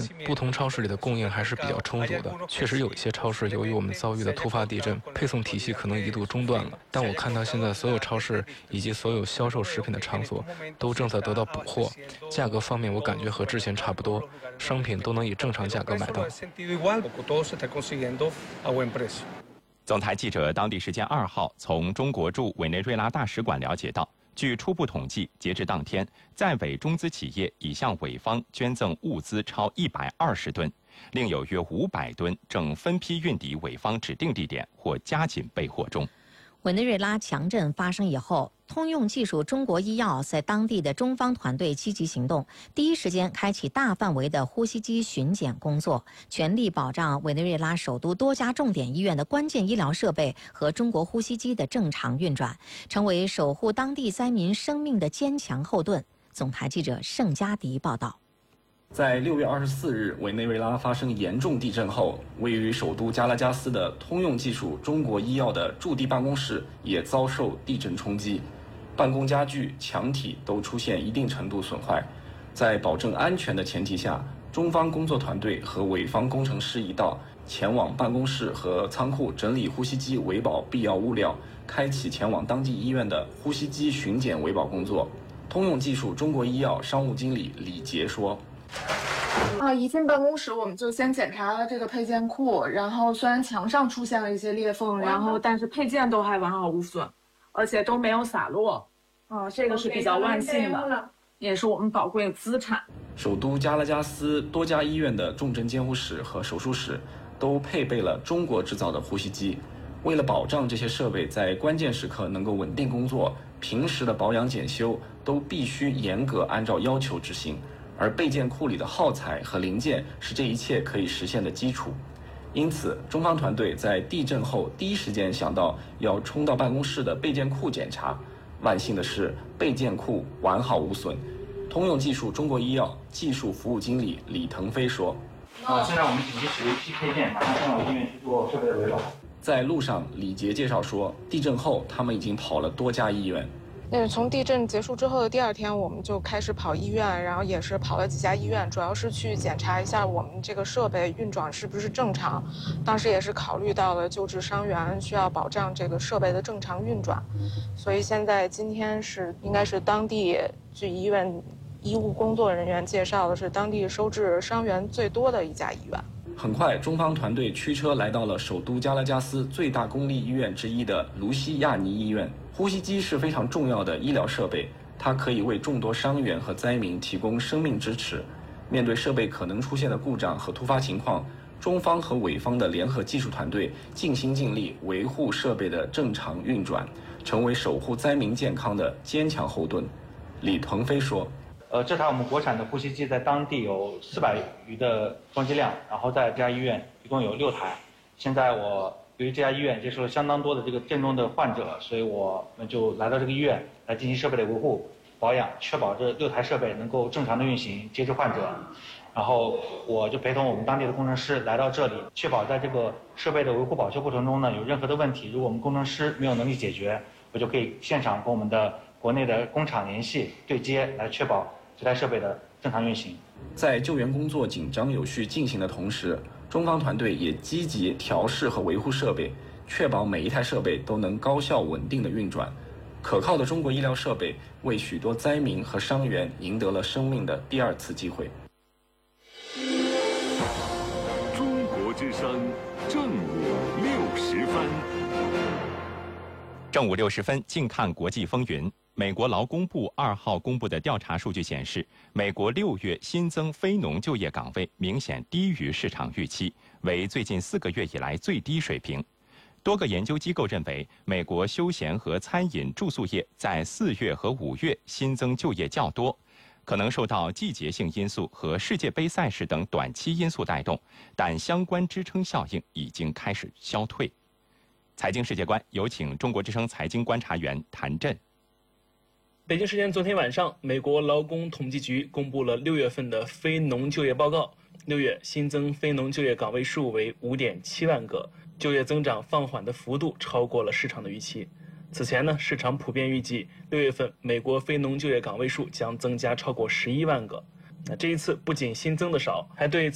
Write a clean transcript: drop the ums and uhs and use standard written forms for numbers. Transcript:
不同超市里的供应还是比较充足的。确实有一些超市由于我们遭遇的突发地震，配送体系可能一度中断了。但我看到现在所有超市以及所有销售食品的场所都正在得到补货，价格方面我感觉和之前差不多，商品都能以正常价格买到。 总台记者当地时间2号从中国驻委内瑞拉大使馆了解到，据初步统计，截至当天，在委中资企业已向委方捐赠物资超120吨，另有约500吨正分批运抵委方指定地点或加紧备货中。 委内瑞拉强震发生以后，通用技术中国医药在当地的中方团队积极行动，第一时间开启大范围的呼吸机巡检工作，全力保障委内瑞拉首都多家重点医院的关键医疗设备和中国呼吸机的正常运转，成为守护当地灾民生命的坚强后盾。总台记者盛佳迪报道。 在6月24日委内瑞拉发生严重地震后，位于首都加拉加斯的通用技术中国医药的驻地办公室也遭受地震冲击，办公家具、墙体都出现一定程度损坏。在保证安全的前提下，中方工作团队和委方工程师一道前往办公室和仓库整理呼吸机维保必要物料，开启前往当地医院的呼吸机巡检维保工作。通用技术中国医药商务经理李杰说： 一进办公室我们就先检查了这个配件库，然后虽然墙上出现了一些裂缝，但是配件都还完好无损，而且都没有洒落。这个是比较万幸的，也是我们宝贵的资产。 首都加拉加斯多家医院的重症监护室和手术室都配备了中国制造的呼吸机。为了保障这些设备在关键时刻能够稳定工作，平时的保养检修都必须严格按照要求执行。而备件库里的耗材和零件是这一切可以实现的基础，因此中方团队在地震后第一时间想到要冲到办公室的备件库检查。万幸的是，备件库完好无损。通用技术中国医药技术服务经理李腾飞说： 现在我们紧急使用一批配件，马上送到医院去做设备的维保。 在路上，李杰介绍说，地震后他们已经跑了多家医院。 从地震结束之后的第2天，我们就开始跑医院，然后也是跑了几家医院，主要是去检查一下我们这个设备运转是不是正常。当时也是考虑到了救治伤员，需要保障这个设备的正常运转，所以今天应该是当地据医院医务工作人员介绍的是当地收治伤员最多的一家医院。 很快，中方团队驱车来到了首都加拉加斯最大公立医院之一的卢西亚尼医院。呼吸机是非常重要的医疗设备，它可以为众多伤员和灾民提供生命支持。面对设备可能出现的故障和突发情况，中方和委方的联合技术团队尽心尽力维护设备的正常运转，成为守护灾民健康的坚强后盾。李腾飞说： 这台我们国产的呼吸机在当地有400余的装机量，然后在这家医院一共有6台。现在由于这家医院接受了相当多的这个震动的患者，所以我们就来到这个医院来进行设备的维护保养，确保这6台设备能够正常的运行，接治患者。然后我就陪同我们当地的工程师来到这里，确保在这个设备的维护保修过程中呢，有任何的问题，如果我们工程师没有能力解决，我就可以现场跟我们的国内的工厂联系对接，来确保这台设备的正常运行。 在救援工作紧张有序进行的同时，中方团队也积极调试和维护设备，确保每一台设备都能高效稳定的运转。可靠的中国医疗设备为许多灾民和伤员赢得了生命的第2次机会。 中国之声正午60分。 正午60分，近看国际风云。美国劳工部2号公布的调查数据显示，美国6月新增非农就业岗位明显低于市场预期，为最近4个月以来最低水平。多个研究机构认为，美国休闲和餐饮住宿业在4月和5月新增就业较多，可能受到季节性因素和世界杯赛事等短期因素带动，但相关支撑效应已经开始消退。财经世界观，有请中国之声财经观察员谭震。 北京时间昨天晚上，美国劳工统计局公布了6月份的非农就业报告。6月新增非农就业岗位数为5.7万个，就业增长放缓的幅度超过了市场的预期。此前呢，市场普遍预计6月份美国非农就业岗位数将增加超过11万个。那这一次不仅新增的少，还对